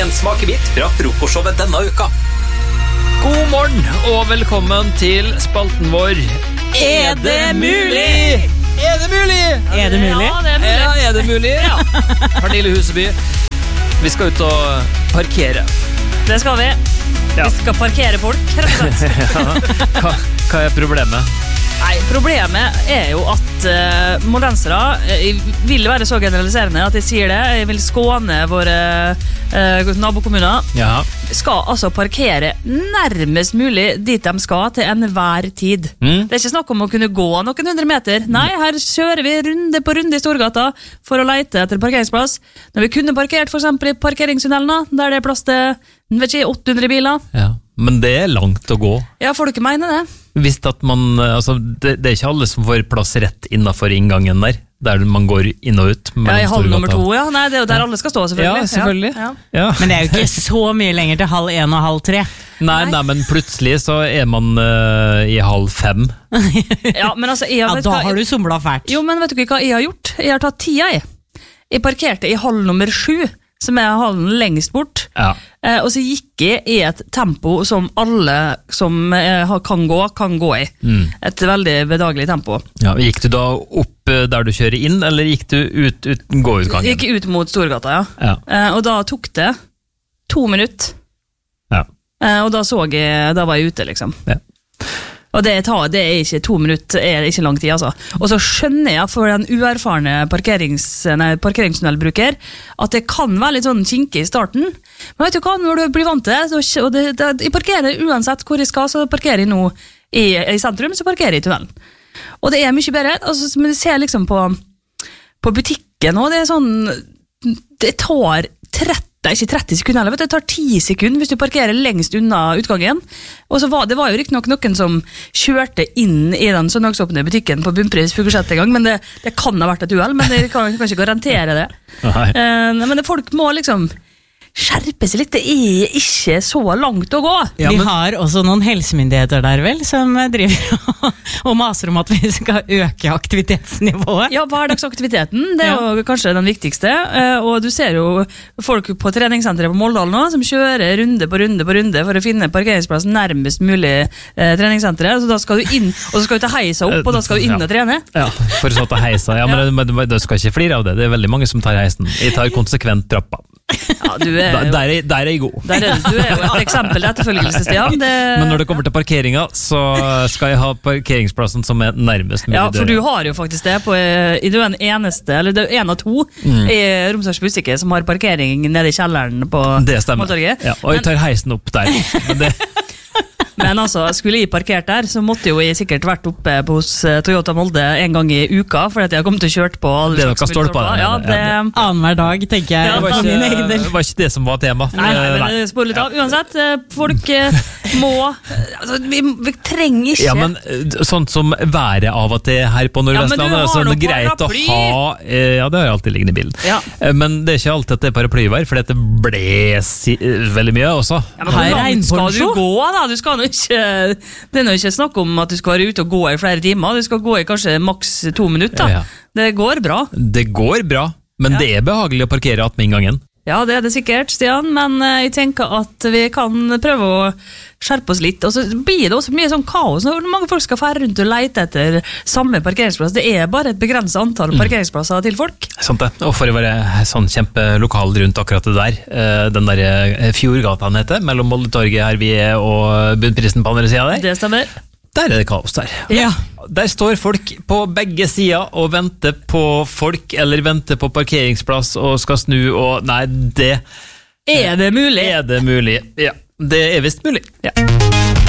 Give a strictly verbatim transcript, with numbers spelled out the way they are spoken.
en smakebit fra frokostshowet denne uka. God morgen og velkommen til spalten vår. Er det mulig? Er det mulig? Er det mulig? Ja, det er mulig. Ja, er det mulig? Ja. Pernille Huseby, vi skal ut og parkere. Det skal vi. Ja. Vi skal parkere folk, rett og slett. Ja. Hva, hva er problemet? Nei, problemet er jo at uh, moldensere uh, vil være så generaliserende at jeg sier det. Jeg vil skåne våre uh, nabokommuner. Ja. Skal altså parkere nærmest mulig dit de skal til enhver tid. Mm. Det er ikke snakk om å kunne gå noen hundre meter. Nei, her kjører vi runde på runde i Storgata for å lete etter parkeringsplass. Når vi kunne parkert for eksempel i parkeringstunnelene, der det er plass til vet ikke, åtte hundre biler. Ja. Men det er langt å gå. Ja, folk mener det. Hvis at man, altså, det, det er ikke alle som får plass rett innenfor inngangen der, der man går inn og ut. Ja, i halv nummer to, ja. Nei, det er jo der alle skal stå, selvfølgelig. Ja, selvfølgelig. Ja. Ja. Men det er jo ikke så mye lenger til halv en og halv tre. Nei, nei, men plutselig så er man uh, i halv fem. Ja, men altså, jeg, Ja, vet da hva, har du somlet fælt. Jo, men vet du ikke hva jeg har gjort? Jeg har tatt tida, jeg. Jeg parkerte i halv nummer sju, som er hallen lengst bort. Ja. Eh, og så gikk jeg i et tempo som alle som eh, har- kan gå, kan gå i. Mm. Et veldig bedagelig tempo. Ja, gikk du da opp uh, der du kjører inn, eller gikk du ut, ut gå-utgangen? Jeg gikk ut mot Storgata, ja. Ja. Eh, og da tok det to minutter. Ja. Eh, og da så jeg, da var jeg ute, liksom. Ja. Og det, tar, det er ikke to minutter, er ikke lang tid, altså. Og så skjønner jeg for den uerfarne parkerings, nei, parkeringstunnelbruker at det kan være litt sånn kinkig i starten. Men vet du hva, når du blir vant til det, så, og det, det jeg parkerer uansett hvor jeg skal, så parkerer jeg nå i, i sentrum, så parkerer jeg i tunnelen. Og det er mye bedre, altså, men jeg ser liksom på, på butikken, og det er sånn, det tar tretti Det er ikke tretti sekunder, vet du, det tar ti sekunder hvis du parkerer lengst unna utgangen. Og så var det var jo riktig nok noen som kjørte inn i den søndagsåpne butikken på bunnpris Fuglesett en gang, men det, det kan ha vært et uhell, men jeg kan, kan ikke garantere det. Nei. Eh, men det, folk må liksom skjerpe seg litt, det er ikke så langt å gå. Ja, Vi men- har også noen helsemyndigheter der vel, som driver og, og maser om at vi skal øke aktivitetsnivået. Ja, hverdagsaktiviteten, det er jo kanskje den viktigste, eh, og du ser jo folk på treningssenteret på Moldal nå, som kjører runde på runde på runde for å finne parkeringsplass nærmest mulig eh, treningssenteret, så da skal du inn, og så skal du ta heisa opp, og da skal du inn og trene. Ja, for så ta heisa. Ja, men det, det, det skal ikke flire av det. Det er veldig mange som tar heisen. Jeg tar konsekvent trappa. Ja, du er Der, jo, der, er, der er jeg god. der er, du er jo et eksempel til etterfølgelse, Stian. Det, Men når det kommer til parkeringa, så skal jeg ha parkeringsplassen som er nærmest mulig ja, for du døra. har jo faktisk det på, du er den eneste, eller du er en av to Mm. i Romsdals Bustikke som har parkering nede i kjelleren på Det stemmer. Måltorget. Ja, og jeg tar heisen opp der. Men det, Men altså, skulle jeg parkert der, så måtte jo jeg sikkert vært oppe på hos eh, Toyota Molde en gang i uka, for at jeg har kommet til å kjørt på alle Det er slags noe stolper der, Ja, ja, det, Annenhver dag, tenker jeg. Ja, det, var for min egen ikke, del. det var ikke det som var tema. Nei, nei, Eh, men det spoler litt av. Uansett, eh, folk eh, må eh, altså, vi, vi trenger ikke Ja, men eh, sånt som været av og til her på Ja, men du Nordvestlandet, har er sånn noe greit å paraply. ha eh, Ja, det har jeg alltid liggende i bilen. Ja. Eh, Men det er ikke alltid at det er paraplyvær, for det blåser eh, veldig mye også. Ja, men Har hvor langt skal du regnponcho? gå, da? Du skal nå ikke, det er nå ikke snakk om at du skal være ute og gå i flere timer. Du skal gå i kanskje maks to minutter. Ja. Det går bra. Det går bra, men Ja. det er behagelig å parkere attmed inngangen. Ja, det er det sikkert, Stian, men eh, jeg tenker at vi kan prøve å skjerpe oss litt. Og så blir det også mye sånn kaos når mange folk skal fære rundt og lete etter samme parkeringsplass. Det er bare et begrenset antall parkeringsplasser til folk. Sant det. Og for å være sånn kjempelokal rundt akkurat det der, eh, den der eh, Fjordgata den heter, mellom Moldetorget her vi er og Bunnprisen på andre siden der, Det stemmer. der er det kaos der. Ja. Der står folk på begge sider og venter på folk, eller venter på parkeringsplass og skal snu, og nei, det Er det mulig? er det mulig. Ja, det er visst mulig. Ja.